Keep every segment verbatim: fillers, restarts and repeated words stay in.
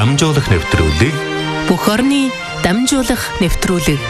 дамжуулах нэвтрүүлэг бүх орны дамжуулах нэвтрүүлэг.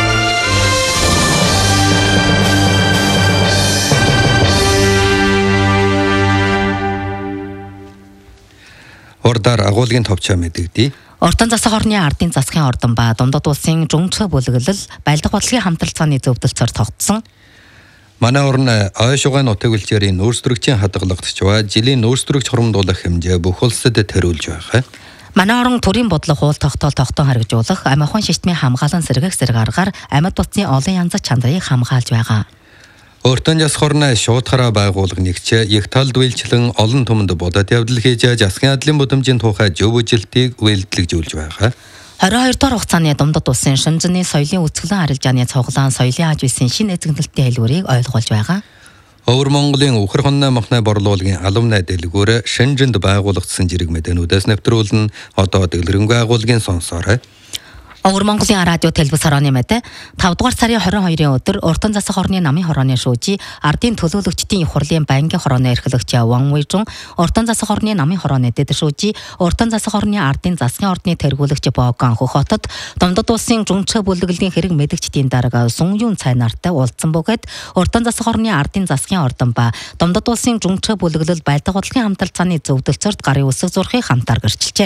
Ордоор агуулгын товчоо мэдэгдээ. Ортон засаг орны ардын засгийн ордон ба Дундад улсын жумчхэ бүлэглэл баялаг бодлогын хамтралцааны зөвлөлтөөр тогтсон. Манай орн ойшуугын нутаг үлчээрийн нөөцлөгчийн хадгалагч ба жилийн нөөцлөгч хурамдуулах хэмжээ бүх улсад төрүүлж байгаа. Манай орон төрийн бодлого хууль тогтоол тогтоон харьжуулах, амихан шишмийн хамгаалан сэргэх зэрэг аргаар амьд утасны олон янз чанарыг хамгаалж байгаа. Ортон засаг орны шуудхараа байгуулга нэгч их талд үйлчлэн олон түмэнд бодод явдал хийж засгийн адлын будамжийн тухай зөв үжилтийг үйлдэлжүүлж байгаа. хорин хоёр дахь хугацааны Дундад улсын Шэнжэний соёлын үсгэлэн арилжааны цуглаан соёлын аж үйлсийн шинэ эзэгнэлтийн хэлбэрийг ойлгуулж байгаа. Өвөр Монголын Үхэр хонны махны борлуулгын алумны дэлгүүр Шэнжэнд байгуулагдсан зэрэг мэдээнүүдээс нэвтрүүлэн одоо дэлгэрэнгүй агуулгын сонсоорой. Өвөр Монголын радио телевиз хорооны мэдээ тавд дугаар сарын хорин хоёрын өдөр Ортон засаг орны намын хорооны шүүжи ардын төлөөлөгчдийн их хурлын байнгын хорооны эрхлэгч Ван Уйжун, Ортон засаг орны намын хорооны дэд шүүжи Ортон засаг орны ардын засгийн ордны тэргүүлэгч Боган Хөхөтөд Дундад улсын жумчхэ бүлэглэлийн хэрэг мэдэгчдийн дарга Сун Юн цай нартай уулзсан бөгөөд Ортон засаг орны ардын засгийн ордон ба Дундад улсын жумчхэ бүлэглэл баялаг бодлогын хамтралцааны зөвлөлтөд гарын үсэг зурхыг хамтаар гэрчилжээ.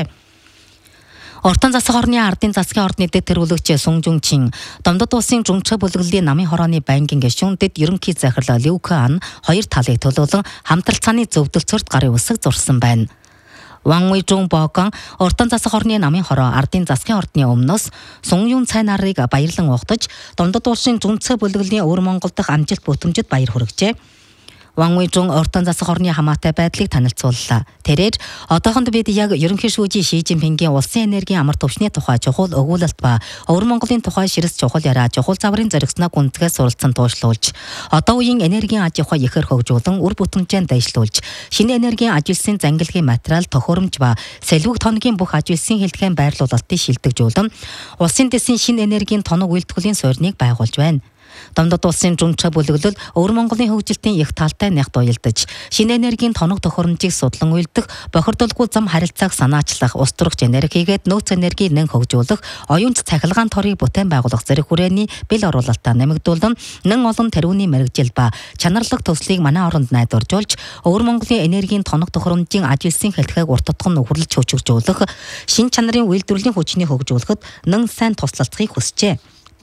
Ортон засаг орны ардын засгийн ордны дэд тэргүүлэгч Сун Жун Чин, Дундад улсын жумчхэ бүлэглэлийн намын хорооны байнгын гишүүн дэд ерөнхий захирал Лю Кан хоёр талыг төлөөлөн хамтралцааны зөвлөлтөд гарын үсэг зурсан байна. Ван Уйжун Боган Ортон засаг орны намын хороо ардын засгийн ордны өмнөөс Сун Юн цай нарыг баярлан угтаж, Дундад улсын жумчхэ бүлэглэлийн Өвөр Монгол дахь амжилт бүтэмжид баяр хүргэжээ. Ван Уйжун Ортон засаг орны хамаатай байдлыг танилцууллаа. Тэрээр одоохонд бид яг ерөнхий шүүжи Ши Жинпингийн улсын энергийн амар төвчний тухай чухал өгүүлэлт ба Өвөр Монголын тухай ширс чухал яриа чухал заврын зоригсноо гүнзгээс суралцсан туушлуулж, одоо үеийн энергийн аж ахуй ихэр хөгжүүлэн үр бүтэмжээнд дэвшлүүлж, шинэ энергийн аж үйлсийн зангилгын материал тохиромж ба сэлвэг тоногийн бүх аж үйлсийн хэлтгэн байрлуулалтыг шилдэгжүүлэн, улсын дэсийн шинэ энергийн тоног үйлдвэрлэлийн суурьныг байгуулж байна. Дундад улсын жумчхэ бүлэглэл Өвөр Монголын хөгжилтийн их талтай нягт уялдаж, шинэ энергийн тоног тохиромжийг судлан уйлдах, бохирдолгүй зам харилцааг санаачлах, ус тургч энергигээд нөөц энергийг нэн хөгжүүлэх, оюунч цахилгаан торыг бүтээн байгуулах зэрэг хүрээний бэл оруулалтаа нэмэгдүүлэн, нэн олон тэрүүний мэрэгжил ба чанарлаг төслийг манай оронд найдваржуулж, Өвөр Монголын энергийн тоног тохиромжийн аж үйлсийн хэлтгээг урт тутган нөхөрлөж хөгжүүлэх, шинэ чанарын үйлдвэрлэлийн хүчнийг хөгжүүлэхэд нэн сайн туслалцахыг хүсжээ.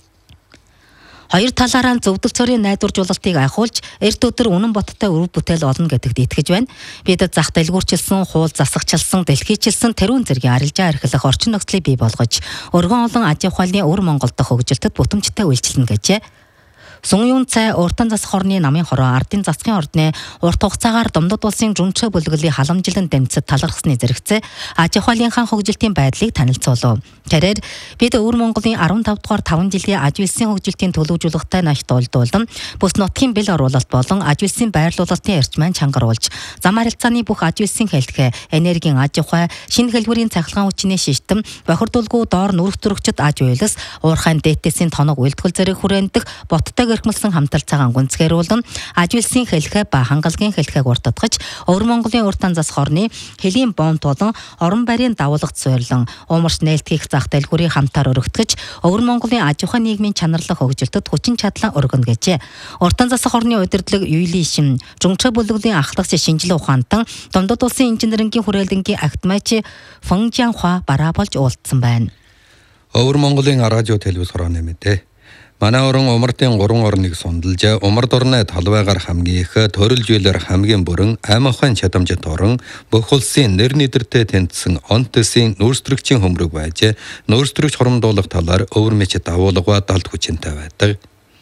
Хоёр талаараа зөвдөлцөөрийн найдваржуулалтыг ахиулж, эрт өдөр үнэн боттой өв бүтээл олно гэдэгт итгэж байна. Бид зах дэлгүүрчилсэн, хуул засагчилсан, дэлхийчилсэн тэрүүн зэргийн арилжаа эрхлэх орчин нөхцөлийг бий болгож, өргөн олон аж ахуйн Өвөр Монгол дахь хөгжилтэд бүтэмжтэй үйлчилнэ гэжээ. Сун Юн цай Ортон засаг орны намын хороо ардын засгийн ордны урт хугацаагаар Дундад улсын жумчхэ бүлэглэлийн халамжилан дэмцэд талархсны зэрэгцээ аж ахуйнхаа хөгжилтийн байдлыг танилцуулав. Тэрээр бид Өвөр Монголын арван тав дугаар таван жилийн аж үйлсийн хөгжилтийн төлөвлөгөөтэй нашд олдуулан бүс нутгийн бэл оруулалт болон аж үйлсийн байрлуулалтын эрчмэн чангаруулж, зам харилцааны бүх аж үйлсийн хэлтгэ, энергийн аж ахуй, шинэ хэлбэрийн цахилгаан хүчний шиштэн, бохирдуулгүй доор нүрэх төрөгчд аж үйлс, уурхайн дээтэсийн тоног үйлдвэрлэл зэрэг хүрэндэх боттойг эрхмэлсэн хамтралцаагаа гүнзгийрүүлэн аж үйлсийн хэлхээ ба хангалгийн хэлхээг уртдагч, Өвөр Монголын Ортон засаг орны хэлийн бомт болон орон байрын давуулгад суйрлан уумарч нээлтгэх зах дэлгүүрийг хамтаар өргөтгөж, Өвөр Монголын аж ахуй нийгмийн чанарлах хөгжилтөд хүчин чадлаа өргөнө гэжээ. Ортон засаг орны удирдлага Юли Шим, жумчхэ бүлэглэлийн ахлагч шинжилгээ ухаантан Дундад улсын инженерингийн хүрээлэнгийн агтмайч Фэн Жианхуа бараа болж уулзсан байна. Өвөр Монголын радио телевиз хорооны мэдээ. Манай орон умартын гурван орныг сундалж, умард орны талбайгаар хамгийн их, төрөлжүүлэр хамгийн бүрэн, ам ахуйн чадамжит орон, бүх улсын нэр нийтэртэй тэнцсэн он төсийн нөөцлөгчийн хөмрөг байж, нөөцлөгч хурамдуулах талаар өвөр мэч давуулга далд хүчинтэй байдаг.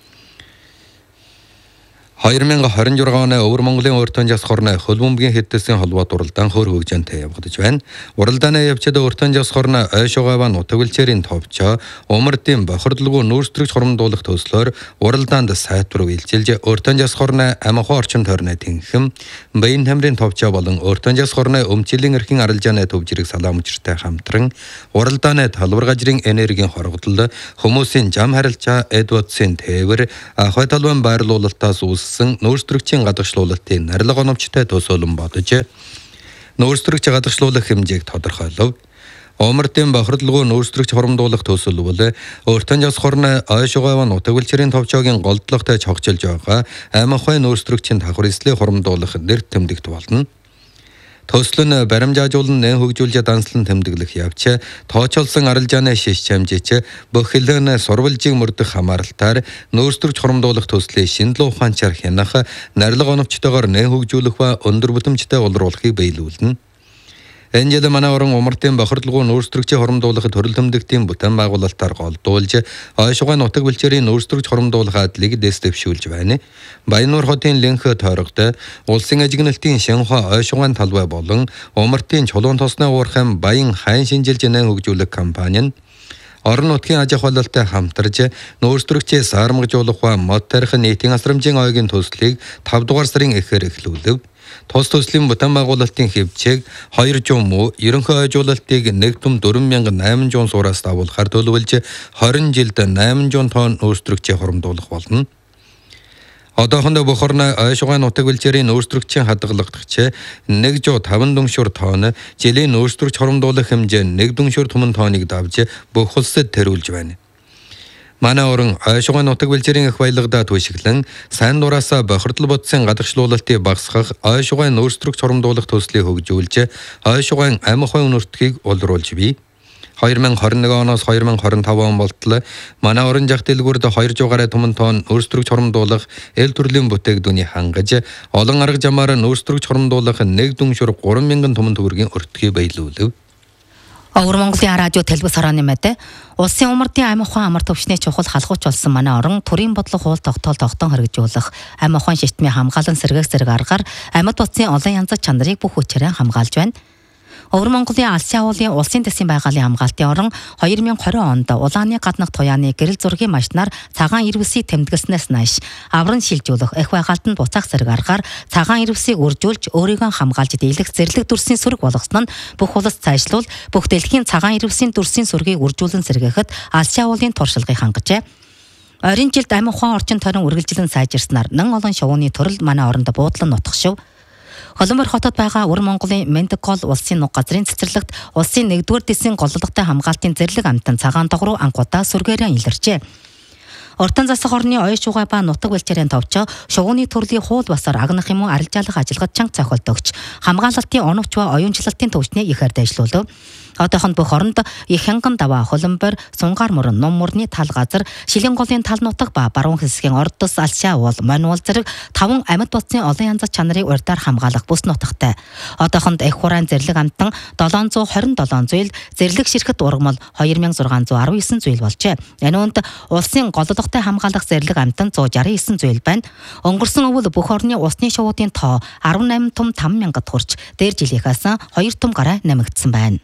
хоёр мянга хорин журга оны Өвөр Монголын Ортон засаг орны хөлбөмбөгийн хэдтэсийн холбоо дурлалдан хөр хөгжинтэй явагдаж байна. Уралдааны явцад Ортон засаг орны ойшуугава нутаг үлчээрийн товчоо умардын бохирдолгүй нөөцлөгч хурамдуулах төслөөр уралдаанд сайтвар үйлчилж, Ортон засаг орны амхаа орчин тойрны тэнхэм, баян тамирын товчоо болон Ортон засаг орны өмчилийн эрхийн арилжааны төвжирэг салаамжиртай хамтран уралдааны талбар гажрын энергийн хоргодол, хүмүүсийн зам харилцаа, эдвотсын тээвэр, ахуй талбайн байрлуулалтаас үүс нөөцлөгчийн гадагшлуулалтын нарилга оновчтой төсөөлөн бодож, нөөцлөгч гадагшлуулах хэмжээг тодорхойлов. Омартын бохирдолгүй нөөцлөгч хоромдуулах төсөл бол өөртөө жас хорны ойшгойваа нутаг бүлчрийн товчоогийн голдлоготой чогчилж байгаа аймахай нөөцлөгчийн давхар эслийг хоромдуулах нэр тэмдэгт болно. Төсөл нь баримжаажуулан нэн хөгжүүлж данслан тэмдэглэх явж тоочолсон арилжааны шиш чамжиж бохилэн сурвалжийг мөрдөх хамааралтаар нөөцлөгч хоромдуулах төслийн шинэлэн ухаанчаар хянах нарилга оновчтойгоор нэн хөгжүүлэх ба өндөр бүтэмжтэй олруулахыг биелүүлнэ. Энэжил манай орон умартын бохирдолгүй нөөцлөгчийн хоромдуулахад төрөл тэмдэгтийн бүтээн байгуулалтаар голдуулж ойшгой нутаг бүлчрийн нөөцлөгч хоромдуулах адлыг дэвшүүлж байна. Баяннуур хотын Лэнх тойрогт улсын ажигналтын Шанхай ойшгойн талбай болон умартын Чулуун тосны уурхайн Баян хайн шинжилж нэн хөгжүүлэх компани нь орон нутгийн аж ахуйлалтай хамтарж нөөцлөгчийн саармагжуулах ба мод тарих нийтийн асрамжийн ойгийн төслийг тавд дугаар сарын эхээр эхлүүлв. Тус төслийн бүтээн байгуулалтын хэмжээг двести муу ерөнхий ойжуулалтыг нэг түм дөрвөн мянга найман жуун суураас дагуулахаар төлөвлөж двадцать жилд найман жуун тонн нөөцлөгчийн хоромдуулах болно. Одоохондоо бүх орны ойшгой нутаг бүлчрийн нөөцлөгчийн хадгалагч нэг жүз таван дүншүр тонн, жилийн нөөцлөгч хоромдуулах хэмжээ нэг дүншүр түмэн тонныг давж бүх улсад тэрүүлж байна. Манай орон ойшгой нутаг бүлчрийн их баялагдаа түшиглэн сайн дураасаа бохирдол бодсын гадагшлуулалтыг багасгах ойшгой нөөцлөгч хоромдуулах төслийг хөгжүүлж ойшгой аймахай үнэртгийг олруулж бий. две тысячи двадцать один оноос две тысячи двадцать пять он болтол манай орон жах дэлгүүрд двести гаруй түмэн тонн нөөцлөгч хоромдуулах эл төрлийн бүтээгдэхүүнийг хангаж олон арга замаар нөөцлөгч хоромдуулах нэг дүншүр гурван мянган түмэн төгрөгийн өртгийг биелүүлв. Өвөр Монголын радио телевиз хорооны мэдээ улсын умардын амь ухаан амар төвчний чухал халахуйч болсон манай орон төрийн бодлого хууль тогтоол тогтоон хэрэгжүүлэх амь ухаан шийтмийн хамгаалан сэргээх зэрэг аргаар амьд утсын олон янзын чанарыг бүх хүчээр хамгаалж байна. Өвөр Монголын Алсын агуулгын улсын дэсийн байгууллагын хамгаалтын орон две тысячи двадцать онд улааны гаднах туяаны гэрэл зургийн машинаар цагаан ирвсийг тэмдэглэснээс нааш авран шилжүүлэх их байгальтанд буцаах зэрэг аргаар цагаан ирвсийг үржүүлж өөрийгөө хамгаалж дийлэх зэрлэг дүрсийн сүрэг болгосон нь бүх улс цаашлуул бүх дэлхийн цагаан ирвсийн дүрсийн сүргийг үржүүлэн сэргээхэд Алсын агуулгын туршлагыг хангажээ. Орон жилд амь ухаан орчин тойрон үргэлжлэн сайжирснаар нэн олон шувууны төрөл манай оронд буудлан нутгшив. Холбомор хотод байгаа Өвөр Монголын Мендикол улсын нуг газрын цэцэрлэгт улсын нэгдүгээр дэсийн голлогтой хамгаалтын зэрлэг амтан цагаан дагруу анхудаа сүргээрээ илэрчээ. Ортон засаг хорны ойшуугай ба нутаг бүлчрийн товчоо шувууны төрлийн хууль басар агнах юм уу арилжаалах ажилгад чанга цохилдогч хамгаалалтын оновч ба оюунчлалтын төвчний ихээр дэвшлүүлв. Одоохонд бүх оронд их хянган даваа холбомбор сунгаар мөрөн ном мөрний тал газар шилэн голын тал нутаг ба баруун хэсгийн ордос алшаа уул мануул зэрэг таван амьд бодсын олон янзын чанарыг урьдаар хамгаалах бүс нутагтай. Одоохонд их хураан зэрлэг амтан долоонзуй двадцать seven зүйл зэрлэг ширхет ургамал two thousand six hundred nineteen зүйл болжээ. Энэ үнд улсын голлогтой хамгаалах зэрлэг амтан one hundred sixty-nine зүйл байна. Өнгөрсөн өвөл бүх орны усны шувуудын тоо eighteen том five мянгад хүрч дээр жилийнхээс two том гараа нэмэгдсэн байна.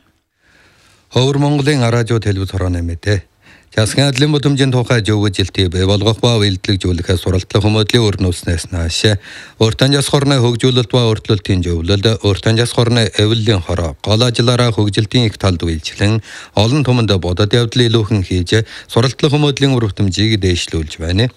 Өвөр Монголын радио телевиз хорооны мэдээ. Засгийн адлын бүдэмжийн тухай зөвгөжилтийг бий болгох ба үйлдэлжүүлэхээ суралцлах хүмүүдлийн өрнүүлснээс нааш Уртан жас хорны хөгжүүлэлт ба уртлалтын зөвлөлд Уртан жас хорны эвлэлийн хороо гол ажиллаараа хөгжилтийн их талд үйлчлэн олон түмэнд бодод явдлын илүүхэн хийж суралцлах хүмүүдлийн үр бүтэмжийг дээшлүүлж байна.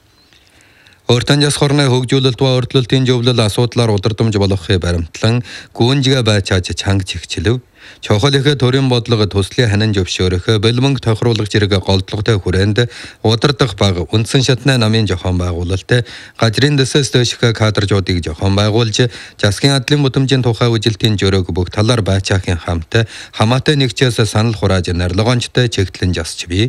Уртан жас хорны хөгжүүлэлт ба уртлалтын зөвлөл асуудлаар удирдамж болгохыг баримтлан гүнжигэ байчааж чанга чигчлэв. Чохол их төрийн бодлого төслийн ханан зөвшөөрөх бэлмэнг тохируулах зэрэг голдлоготой хүрээнд удирдах баг үндсэн шатны намын жохон байгуулалт газрын дэсээс дэших кадржуудыг жохон байгуулж засгийн адлын бүдэмжийн тухай үжилтийн жөрөөг бүх талаар байчаахын хамт хамаатай нэгчээс санал хурааж нарлагончтой чигтлэн жасч бий.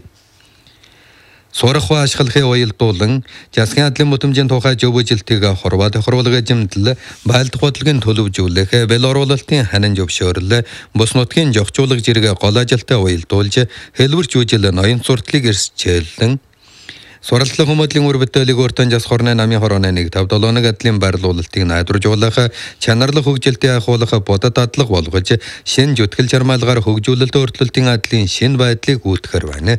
Сурах ба ашиглахыг уялдуулан засгийн адлын бүдэмжийн тухай зөвөжилтийг хорвоо тохируулах эзэмдэл байлдах бодлогын төлөвжүүлэх белоруулалтын ханан зөвшөөрөл бус нутгийн жогчуулах зэрэг гол ажилтай уялдуулж хэлбэрч үжил ноён суртлыг эрсчээлэн суралцлах хүмүүдлийн үр бүтээлийг Уртан жас хорны намын хорооны one five seven адлын байрлуулалтыг найдваржуулах чанарлах хөгжилтийн ахуулах бодод дадлаг болгож шинэ зүтгэл чармайлгаар хөгжүүлэлт өөрчлөлтийн адлын шинэ байдлыг үүтгэр байна.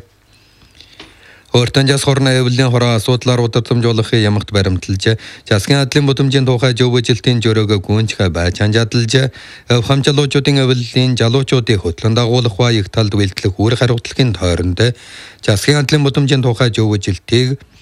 Уртан жас хорны эвлэлийн хороо асуудлаар удирдамжуулахыг ямагт баримталж засгийн адлын бүдэмжийн тухай зөвөжилтийн жөрөөгөө гүнжихэ байж ханжаадалж хамжалуучуудын эвлэлийн жалуучуудыг хөтлөн дагуулах ба их талд үйлдэлэх үр хариуцлагын тойронд засгийн адлын бүдэмжийн тухай зөвөжилтийг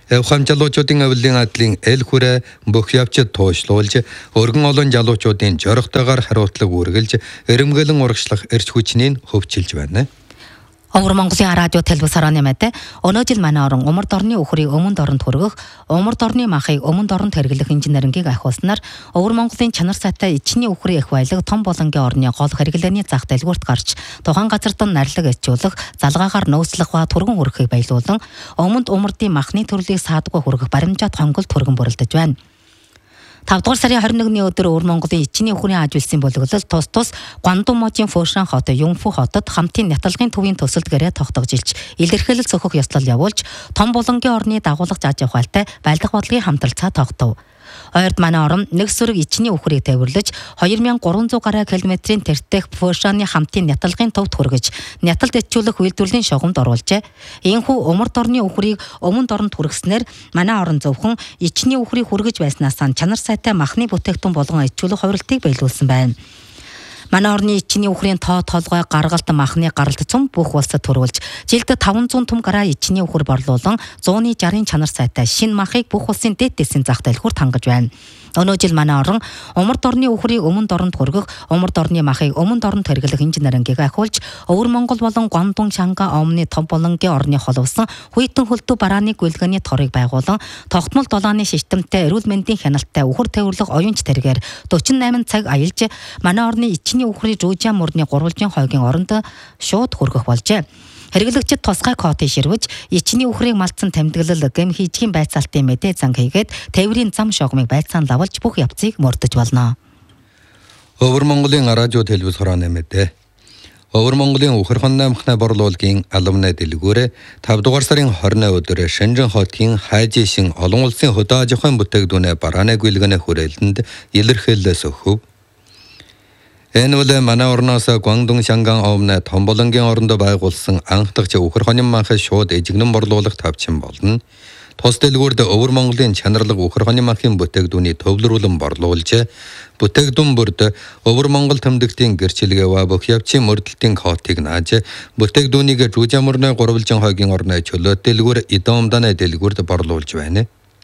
Явхам жалуучуудын авилын адлын эл хүрээ бүх явцад туушлуулж, өргөн олон жалуучуудын жорогтойгоор хариутлаг үргэлж, эрэмгэлэн урагшлах эрч хүчнийг хөвчилж байна. Өвөр Монголын радио телевиз хорооны мэдээ өнөө жил манай орон умард орны өхрийг өмнөд оронд хүргэх, умард орны махыг өмнөд оронд хэрэглэх инженерингийг ахиулснаар Өвөр Монголын чанар сайтай ичний өхрийн их баялаг том болонгийн орны гол хэрэглээний зах дэлгүүрт гарч тухайн газарт нарилга эцжүүлэх, залгаагаар нөөцлөх ба түргэн хүргэхийг баялуулан өмнөд умардын махны төрлийг саадгүй хүргэх баримжаат хонгол түргэн бүрэлдэж байна. тавдугаар сарын хорин нэгний өдөр Өвөр Монголын ичний өхрийн ааж үлсийн бүлэглэл тус тус Гуандун можийн Фошран хот, Юмфу хотод хамтын няталгын төвийн төсөлд гэрээ тогтоож илж, илэрхийлэл цохох ёслол явуулж, том болонгийн орны дагуулга зааж явахалтай байлдах бодлогын хамтралцаа тогтов. Ойрд манай орон нэг сүрэг ичний өхрийг тээвэрлэж two thousand three hundred гаруй километрийн тэртех Фошраны хамтын няталгын төвд хүргэж, няталд эцжүүлэх үйлдвэрлэлийн шугамд оруулжээ. Ийхүү умард орны өхрийг өмнөд оронд хүргэснээр манай орон зөвхөн ичний өхрийг хүргэж байснаас чанар сайтай махны бүтээгдэхүүн болгон эцжүүлэх хувирлтыг биелүүлсэн байна. Манай орны ичний өхрийн тоо толгой гаргалт махны гаралт цум бүх улсад төрүүлж, жилд five hundred том гараа ичний өхөр борлуулан one sixty чанар сайтай шинэ махыг бүх улсын дэд дэсийн зах дэлгүүрт хангаж байна. Өнөө жил манай орон умард орны өхрийг өмнөд оронд хүргэх, умард орны махыг өмнөд оронд хэрэглэх инженерингийг ахиулж, Өвөр Монгол болон Гуандун Шанга Омны том болонгийн орны холовсон хүйтэн хөлтөв барааны гүйлгээний торыг байгуулан, тогтмол долооны системтэй эрүүл мэндийн хяналттай өхөр тээвэрлэх оюунч тэргээр forty-eight цаг аялж, манай орны ичний өхрийн Жужаан мөрний гурвалжийн хойгийн оронд шууд хүргэх болжээ. Хэрэглэгчид тусгай кодыг ширвэж, ичний өхрийг малтсан тэмдэглэл гэм хийжгийн байцаалтын мэдээ зан хийгээд тээврийн зам шугамыг байцаан лавлж бүх явцыг мөрдөж болно. Өвөр Монголын радио телевиз хорооны мэдээ. Өвөр Монголын Үхэр хонны махны борлуулгийн алумны дэлгүүрээ five дугаар сарын twenty өдөр Шэнжэн хотын хайжишин олон улсын хөдөө аж ахуйн бүтээгдэхүүнээ барааны гүйлгээний хүрээлэнд илэрхийлэлээс өгөв. Энэ үл манай орноос Гуандун Шанган Омны том болонгийн оронд байгуулсан анх дахь Үхэр хонын махыг шууд эжигнэн борлуулах тавчин болно. Тус дэлгүүрд Өвөр Монголын чанарлаг Үхэр хонын махын бүтээгдэхүүний төвлөрүүлэн борлуулж, бүтээгдэхүүн бүрд Өвөр Монгол тэмдэгтийн гэрчлэгээ ба бүх явцын мөрдөлтийн кодыг нааж, бүтээгдэхүүнийг Жужаан мөрний гурвалжин хойгийн орны чөлөөт дэлгүүр Идомданы дэлгүүрд борлуулж байна.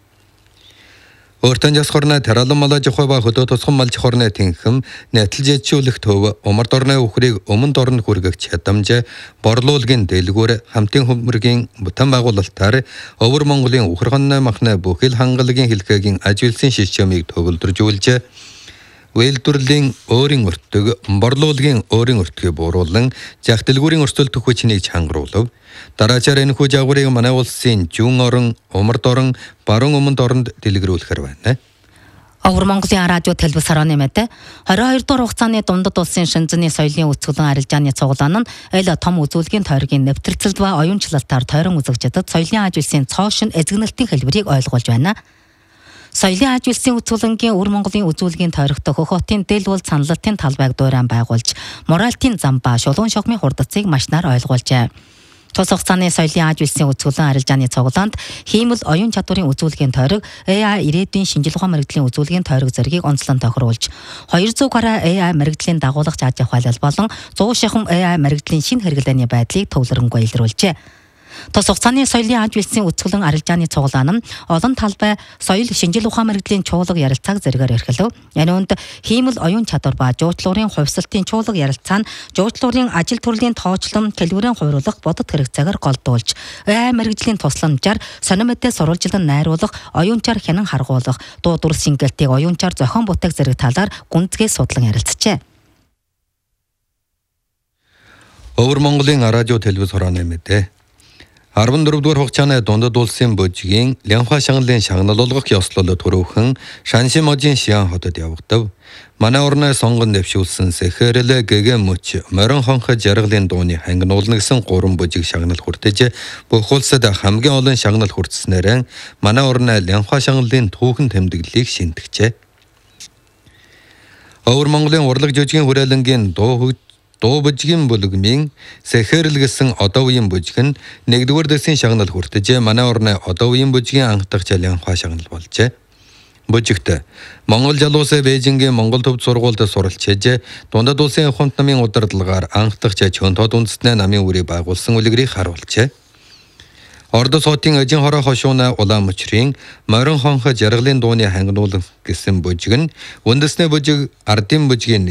Өртөн жас хорны таралан малаж ахуй ба хөдөө тусган малж хорны тэнхэм нэтэлж эцжүүлэх төв умард орны өхрийг өмнөд оронд хүргэх чадамж борлуулгийн дэлгүүр хамтын хөмөргийн бүтээн байгуулалтаар Өвөр Монголын Үхэр хонны махны бүхэл хангалагын хэлхээгийн аж үйлсийн системийг төвлөржүүлж, үйлдвэрлэлийн өөрийн өртөг, борлуулгийн өөрийн өртгийг бууруулан зах дэлгүүрийн өрсөлдөх хүчнийг чангаруулв. Дараачаар энэ хүү жагварыг манай улсын зүүн орон, умард орон, баруун өмнөд оронд дэлгэрүүлэхэр байна. Өвөр Монголын радио телевиз хорооны мэдээ twenty-two дугаар хугацааны дундад улсын шинжний соёлын үүсгэлэн арилжааны цуглаан нь эл том үзүүлгийн тойргийн нэвтрэлцэлд ба оюунчлалтаар тойрон үзэгчдэд соёлын аж үйлсийн цоошин эзэгнэлтийн хэлбэрийг ойлгуулж байна. Соёлын аж үйлсийн үзүүлэнгийн Өвөр Монголын үзүүлгийн тойрогтой Хөх хотын дэл бол саналатын талбайг дуурайн байгуулж, моральтын зам ба шулуун шугамын хурдцыг машнаар ойлгуулжээ. Тус хугацааны соёлын аж үйлсийн үзүүлэн арилжааны цуглаанд хиймэл оюун чадварын үзүүлгийн тойрог, A I ирээдүйн шинжлэх ухаан мэргэжлийн үзүүлгийн тойрог зэргийг онцлон тохируулж, two hundred гаруй A I мэргэжлийн дагуулгач аж ахуйлал болон one hundred шахам A I мэргэжлийн шинэ хэрэглээний байдлыг төвлөрөнгөө илрүүлжээ. Тус хугацааны соёлын аж үйлсийн үзүүлэн арилжааны цуглаан нь олон талбай соёл шинжлэх ухаан мэргэжлийн чуулга ярилцааг зэргээр эрхлэв. Энэ үнд хиймэл оюун чадвар ба жуулчлуурын хувьсалтын чуулга ярилцаа нь жуулчлуурын ажил төрлийн тоочлон, төлөвөрийн хувирлах бодит хэрэгцээгээр голдуулж, A I мэргэжлийн тусламжаар сонир мэдээ сурвалжлан найруулах, оюунчаар хянан харгуулах, дуу дүр сингэлтийг оюунчаар зохион бүтээх зэрэг талаар гүнзгий судлан ярилцжээ. Өвөр Монголын радио телевиз хорооны мэдээ. fourteen дугаар хугацааны дундад улсын бүжгийн Лянхуа шагналын шагнал болгох ёслол төрөвхөн Шанши можийн Шиан хотод явагдав. Манай орны сонгон дэвшүүлсэн Сэхэрэлэ гэгэ мөч морин хонх жаргалын дууны хангинуулна гэсэн гурван бүжиг шагнал хүртэж, бүх улсад хамгийн олон шагнал хүртснээр манай орны Лянхуа шагналын түүхэн тэмдэглэлийг шинтгэжээ. Өвөр Монголын урлаг жүжигийн хүрээлэнгийн дуу дуу бүжгийн бүлэгмийн Сэхэрэл гэсэн одоо үеийн бүжиг нь нэгдүгээр дэсийн шагнал хүртэж, манай орны одоо үеийн бүжгийн анх дахь Лянхуа шагнал болжээ. Бүжигт Монгол жалуусаа Бээжингийн Монгол төвд сургуульд суралцж, дундад улсын ухамт намын удирдлагаар анх дахь Чөнтод үндэстний намын үрийг байгуулсан үлгэрийг харуулжээ. Ордо сотын ажин хороо хошууна улаан мөчрийн морин хонхо жаргалын дууны хангинуулах гэсэн бүжиг нь үндэснээ бүжиг ардын бүжгийн